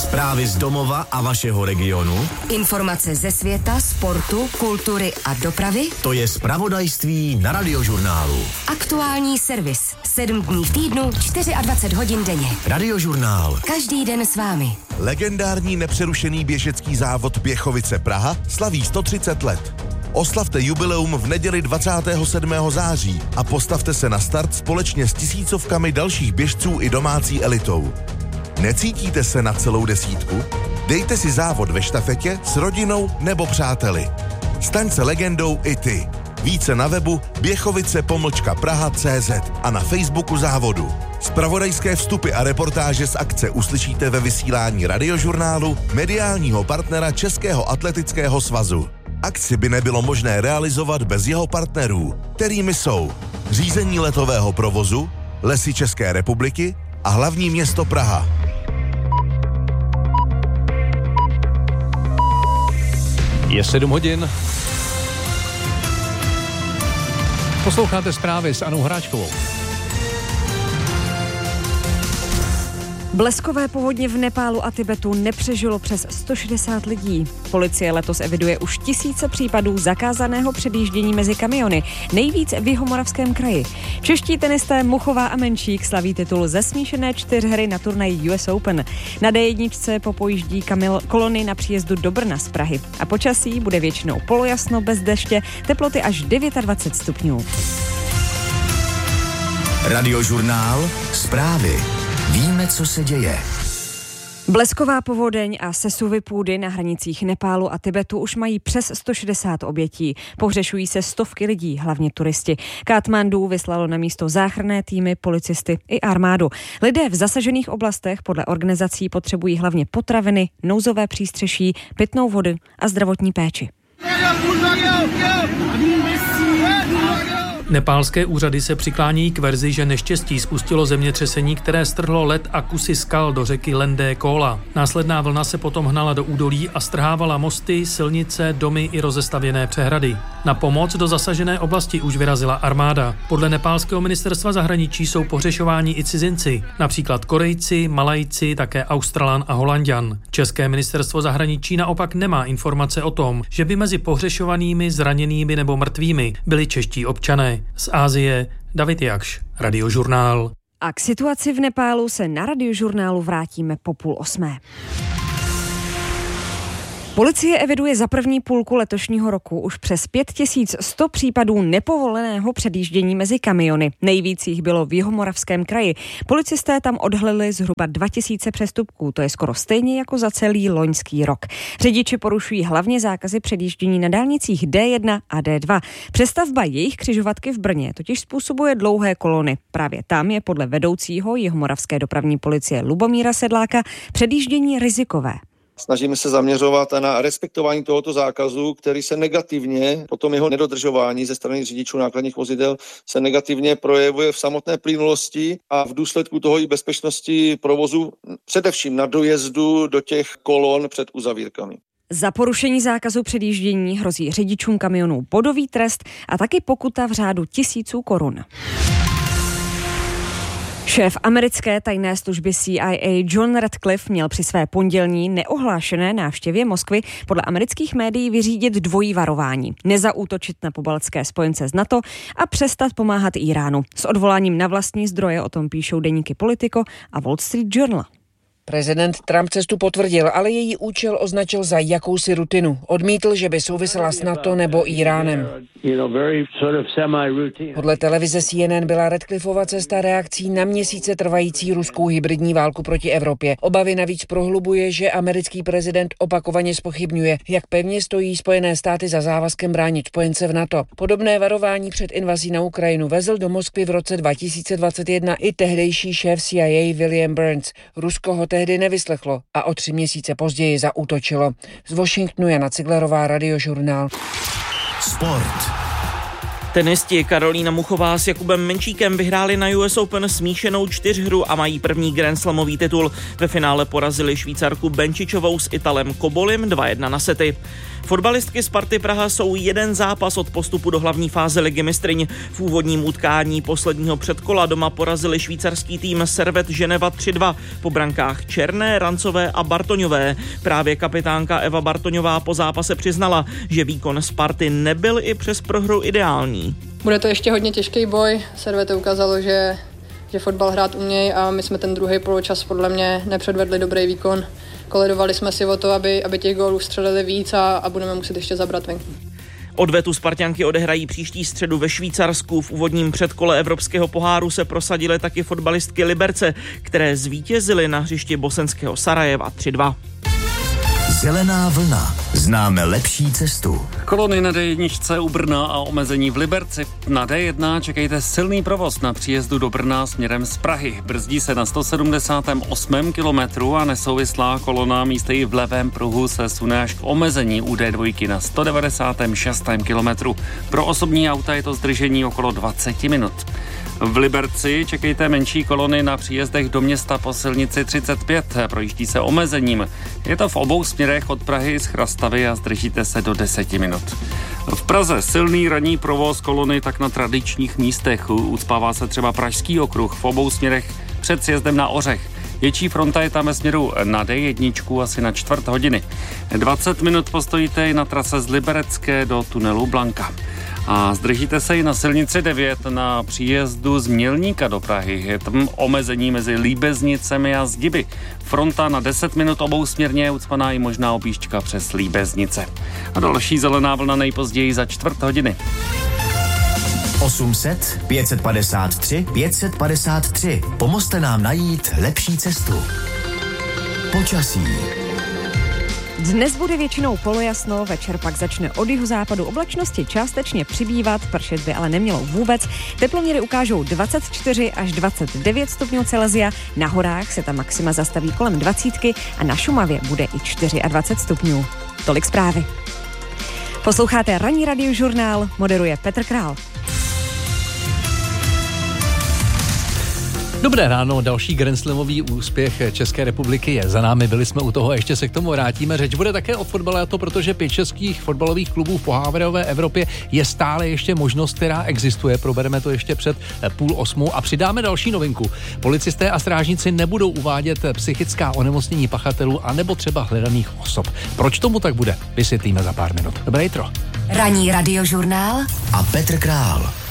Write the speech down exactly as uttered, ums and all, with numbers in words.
Zprávy z domova a vašeho regionu. Informace ze světa, sportu, kultury a dopravy. To je zpravodajství na Radiožurnálu. Aktuální servis. Sedm dní v týdnu, dvacet čtyři hodin denně. Radiožurnál. Každý den s vámi. Legendární nepřerušený běžecký závod Běchovice Praha slaví sto třicet let. Oslavte jubileum v neděli dvacátého sedmého září a postavte se na start společně s tisícovkami dalších běžců i domácí elitou. Necítíte se na celou desítku? Dejte si závod ve štafetě s rodinou nebo přáteli. Staň se legendou i ty. Více na webu běchovice pomlčka praha tečka cé zet a na Facebooku závodu. Zpravodajské vstupy a reportáže z akce uslyšíte ve vysílání Radiožurnálu, mediálního partnera Českého atletického svazu. Akci by nebylo možné realizovat bez jeho partnerů, kterými jsou Řízení letového provozu, Lesy České republiky a hlavní město Praha. Je sedm hodin. Posloucháte zprávy s Anou Hráčkovou. Bleskové povodně v Nepálu a Tibetu nepřežilo přes sto šedesát lidí. Policie letos eviduje už tisíce případů zakázaného předjíždění mezi kamiony, nejvíc v Jihomoravském kraji. Čeští tenisté Muchová a Menšík slaví titul ze smíšené čtyřhry na turnaji U S Open. Na D jedna popojíždí Kamil kolony na příjezdu do Brna z Prahy. A počasí bude většinou polojasno, bez deště, teploty až dvacet devět stupňů. Radiožurnál. Zprávy. Víme, co se děje. Blesková povodeň a sesuvy půdy na hranicích Nepálu a Tibetu už mají přes sto šedesát obětí. Pohřešují se stovky lidí, hlavně turisti. Katmandu vyslalo na místo záchranné týmy, policisty i armádu. Lidé v zasažených oblastech podle organizací potřebují hlavně potraviny, nouzové přístřeší, pitnou vodu a zdravotní péči. Nepálské úřady se přiklánějí k verzi, že neštěstí spustilo zemětřesení, které strhlo led a kusy skal do řeky Lendé Kóla. Následná vlna se potom hnala do údolí a strhávala mosty, silnice, domy i rozestavěné přehrady. Na pomoc do zasažené oblasti už vyrazila armáda. Podle nepálského ministerstva zahraničí jsou pohřešováni i cizinci, například Korejci, Malajci, také Australan a Holanďan. České ministerstvo zahraničí naopak nemá informace o tom, že by mezi pohřešovanými, zraněnými nebo mrtvými byli čeští občané. Z Asie David Jakš, Radiožurnál. A k situaci v Nepálu se na Radiožurnálu vrátíme po půl osmé. Policie eviduje za první půlku letošního roku už přes pět tisíc sto případů nepovoleného předjíždění mezi kamiony. Nejvíc jich bylo v Jihomoravském kraji. Policisté tam odhalili zhruba dva tisíce přestupků, to je skoro stejně jako za celý loňský rok. Řidiči porušují hlavně zákazy předjíždění na dálnicích D jedna a D dva. Přestavba jejich křižovatky v Brně totiž způsobuje dlouhé kolony. Právě tam je podle vedoucího Jihomoravské dopravní policie Lubomíra Sedláka předjíždění rizikové. Snažíme se zaměřovat na respektování tohoto zákazu, který se negativně, potom jeho nedodržování ze strany řidičů nákladních vozidel se negativně projevuje v samotné plynulosti a v důsledku toho i bezpečnosti provozu, především na dojezdu do těch kolon před uzavírkami. Za porušení zákazu předjíždění hrozí řidičům kamionů bodový trest a taky pokuta v řádu tisíců korun. Šéf americké tajné služby C I A John Ratcliffe měl při své pondělní neohlášené návštěvě Moskvy podle amerických médií vyřídit dvojí varování. Nezaútočit na pobaltské spojence z NATO a přestat pomáhat Iránu. S odvoláním na vlastní zdroje o tom píšou deníky Politico a Wall Street Journal. Prezident Trump cestu potvrdil, ale její účel označil za jakousi rutinu. Odmítl, že by souvisela s NATO nebo Íránem. Podle televize C N N byla Ratcliffeova cesta reakcí na měsíce trvající ruskou hybridní válku proti Evropě. Obavy navíc prohlubuje, že americký prezident opakovaně zpochybňuje, jak pevně stojí Spojené státy za závazkem bránit spojence v NATO. Podobné varování před invazí na Ukrajinu vezl do Moskvy v roce dva tisíce dvacet jedna i tehdejší šéf C I A William Burns. Rusko ho tehdy nevyslechlo a o tři měsíce později zaútočilo. Z Washingtonu Jana Ciglerová, Radiožurnál. Sport. Tenisti Karolína Muchová s Jakubem Menšíkem vyhráli na U S Open smíšenou čtyřhru a mají první Grand Slamový titul. Ve finále porazili Švýcarku Benčičovou s Italem Kobolim dva jedna na sety. Fotbalistky Sparty Praha jsou jeden zápas od postupu do hlavní fáze Ligy mistryň. V úvodním utkání posledního předkola doma porazili švýcarský tým Servette Ženeva tři dva po brankách Černé, Rancové a Bartoňové. Právě kapitánka Eva Bartoňová po zápase přiznala, že výkon Sparty nebyl i přes prohru ideální. Bude to ještě hodně těžký boj. Servette ukázalo, že, že fotbal hrát umějí a my jsme ten druhý poločas podle mě nepředvedli dobrý výkon. Koledovali jsme si o to, aby, aby těch gólů střelili víc a, a budeme muset ještě zabrat venku. Odvetu Sparťanky odehrají příští středu ve Švýcarsku. V úvodním předkole Evropského poháru se prosadily taky fotbalistky Liberce, které zvítězily na hřišti bosenského Sarajeva tři dva. Zelená vlna. Známe lepší cestu. Kolony na dé jedna u Brna a omezení v Liberci. Na dé jedna čekejte silný provoz na příjezdu do Brna směrem z Prahy. Brzdí se na sto sedmdesátém osmém kilometru a nesouvislá kolona místy v levém pruhu se sune až k omezení u dé dva na sto devadesátém šestém kilometru. Pro osobní auta je to zdržení okolo dvacet minut. V Liberci čekejte menší kolony na příjezdech do města po silnici třicet pět. Projíždí se omezením. Je to v obou směrech od Prahy z Chrastavy a zdržíte se do deseti minut. V Praze silný ranní provoz kolony tak na tradičních místech. Ucpává se třeba Pražský okruh v obou směrech před sjezdem na Ořech. Větší fronta je tam ve směru na dé jedna asi na čtvrt hodiny. dvacet minut postojíte i na trase z Liberecké do tunelu Blanka. A zdržíte se i na silnici devět na příjezdu z Mělníka do Prahy. Je tam omezení mezi Líbeznicemi a Zdiby. Fronta na deset minut obousměrně je ucpaná i možná objížďka přes Líbeznice. A další zelená vlna nejpozději za čtvrt hodiny. osm set, pět set padesát tři, pět set padesát tři. Pomozte nám najít lepší cestu. Počasí. Dnes bude většinou polojasno, večer pak začne od jihozápadu oblačnosti částečně přibývat, pršet by ale nemělo vůbec. Teploměry ukážou dvacet čtyři až dvacet devět stupňů Celsia, na horách se ta maxima zastaví kolem dvacítky a na Šumavě bude i dvacet čtyři stupňů. Tolik zprávy. Posloucháte Ranní radiožurnál, moderuje Petr Král. Dobré ráno, další grandslamový úspěch České republiky je za námi, byli jsme u toho, ještě se k tomu vrátíme. Řeč bude také o fotbale, a to protože pět českých fotbalových klubů v pohárové Evropě je stále ještě možnost, která existuje. Probereme to ještě před půl osmou a přidáme další novinku. Policisté a strážníci nebudou uvádět psychická onemocnění pachatelů anebo třeba hledaných osob. Proč tomu tak bude? Vysvětlíme za pár minut. Dobré jitro. Ranní radiožurnál a Petr Král.